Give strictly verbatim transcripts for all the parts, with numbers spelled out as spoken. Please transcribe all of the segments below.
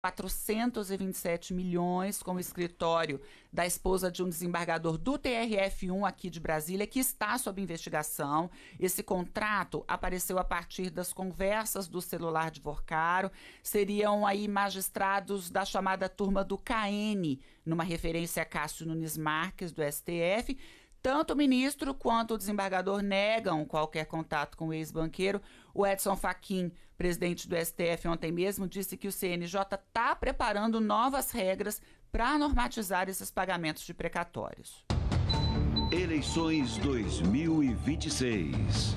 quatrocentos e vinte e sete milhões com o escritório da esposa de um desembargador do T R F um aqui de Brasília, que está sob investigação. Esse contrato apareceu a partir das conversas do celular de Vorcaro. Seriam aí magistrados da chamada turma do K N, numa referência a Cássio Nunes Marques, do S T F. Tanto o ministro quanto o desembargador negam qualquer contato com o ex-banqueiro. O Edson Fachin, presidente do S T F, ontem mesmo disse que o C N J está preparando novas regras para normatizar esses pagamentos de precatórios. Eleições dois mil e vinte e seis.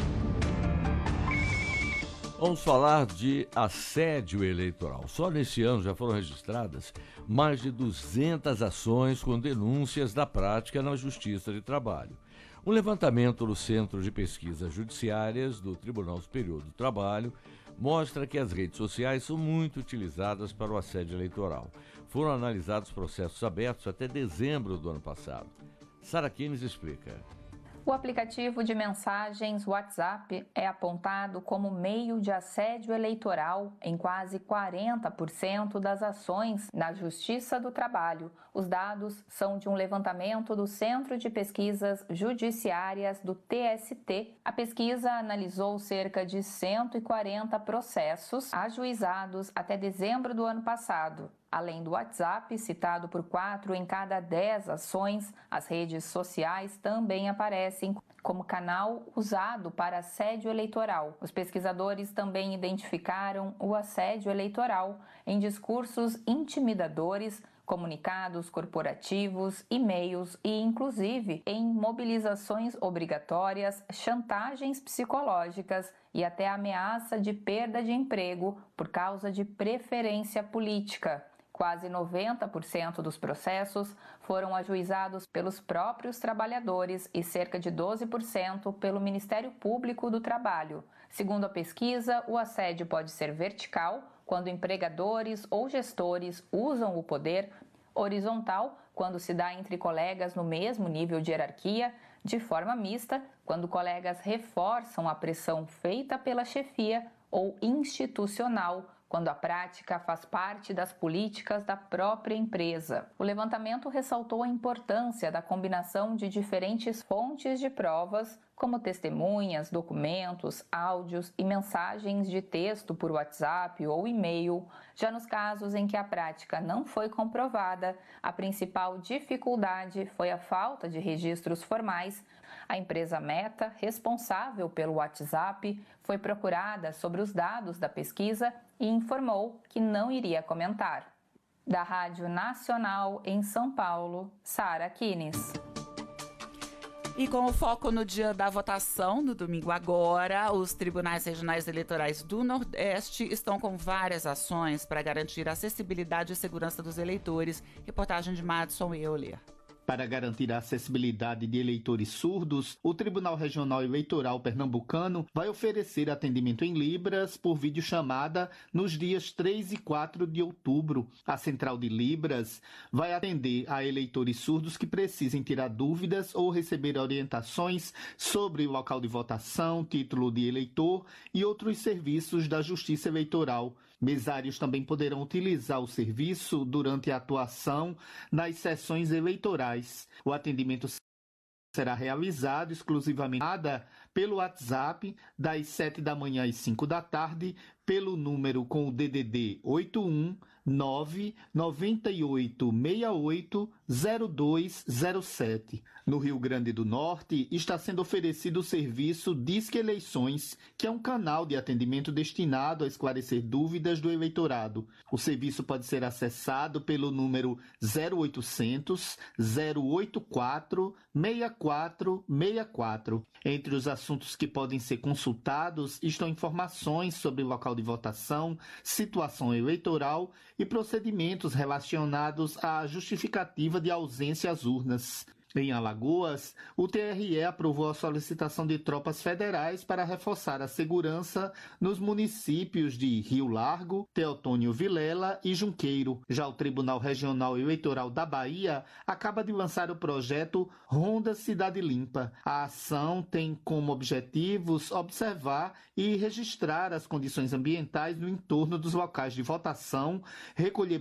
Vamos falar de assédio eleitoral. Só nesse ano já foram registradas mais de duzentas ações com denúncias da prática na Justiça de Trabalho. Um levantamento do Centro de Pesquisas Judiciárias do Tribunal Superior do Trabalho mostra que as redes sociais são muito utilizadas para o assédio eleitoral. Foram analisados processos abertos até dezembro do ano passado. Sara Kines explica. O aplicativo de mensagens WhatsApp é apontado como meio de assédio eleitoral em quase quarenta por cento das ações na Justiça do Trabalho. Os dados são de um levantamento do Centro de Pesquisas Judiciárias do T S T. A pesquisa analisou cerca de cento e quarenta processos ajuizados até dezembro do ano passado. Além do WhatsApp, citado por quatro em cada dez ações, as redes sociais também aparecem como canal usado para assédio eleitoral. Os pesquisadores também identificaram o assédio eleitoral em discursos intimidadores, comunicados corporativos, e-mails e, inclusive, em mobilizações obrigatórias, chantagens psicológicas e até ameaça de perda de emprego por causa de preferência política. Quase noventa por cento dos processos foram ajuizados pelos próprios trabalhadores e cerca de doze por cento pelo Ministério Público do Trabalho. Segundo a pesquisa, o assédio pode ser vertical, quando empregadores ou gestores usam o poder, horizontal, quando se dá entre colegas no mesmo nível de hierarquia, de forma mista, quando colegas reforçam a pressão feita pela chefia, ou institucional, quando a prática faz parte das políticas da própria empresa. O levantamento ressaltou a importância da combinação de diferentes fontes de provas, como testemunhas, documentos, áudios e mensagens de texto por WhatsApp ou e-mail. Já nos casos em que a prática não foi comprovada, a principal dificuldade foi a falta de registros formais. A empresa Meta, responsável pelo WhatsApp, foi procurada sobre os dados da pesquisa e informou que não iria comentar. Da Rádio Nacional em São Paulo, Sara Kines. E com o foco no dia da votação, no domingo agora, os tribunais regionais eleitorais do Nordeste estão com várias ações para garantir a acessibilidade e segurança dos eleitores. Reportagem de Madison Euler. Para garantir a acessibilidade de eleitores surdos, o Tribunal Regional Eleitoral Pernambucano vai oferecer atendimento em Libras por videochamada nos dias três e quatro de outubro. A Central de Libras vai atender a eleitores surdos que precisem tirar dúvidas ou receber orientações sobre o local de votação, título de eleitor e outros serviços da Justiça Eleitoral. Mesários também poderão utilizar o serviço durante a atuação nas sessões eleitorais. O atendimento será realizado exclusivamente pelo WhatsApp das sete da manhã às cinco da tarde, pelo número com o D D D oito um nove nove oito seis oito zero dois zero sete. No Rio Grande do Norte, está sendo oferecido o serviço Disque Eleições, que é um canal de atendimento destinado a esclarecer dúvidas do eleitorado. O serviço pode ser acessado pelo número zero oitocentos, zero oito quatro, seis quatro seis quatro. Entre os assuntos que podem ser consultados estão informações sobre o local de votação, situação eleitoral e procedimentos relacionados à justificativa de ausência às urnas. Em Alagoas, o T R E aprovou a solicitação de tropas federais para reforçar a segurança nos municípios de Rio Largo, Teotônio Vilela e Junqueiro. Já o Tribunal Regional Eleitoral da Bahia acaba de lançar o projeto Ronda Cidade Limpa. A ação tem como objetivos observar e registrar as condições ambientais no entorno dos locais de votação, recolher